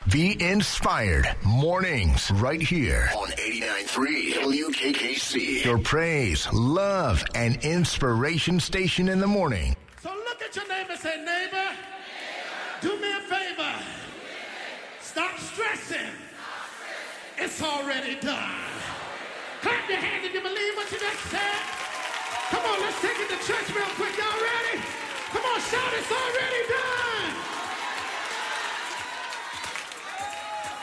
Be inspired. Mornings right here on 89.3 WKKC. Your praise, love, and inspiration station in the morning. So look at your neighbor and say, neighbor, do me a favor. Stop stressing. It's already done. Clap your hands if you believe what you just said. Come on, let's take it to church real quick. Y'all ready? Come on, shout, it's already done.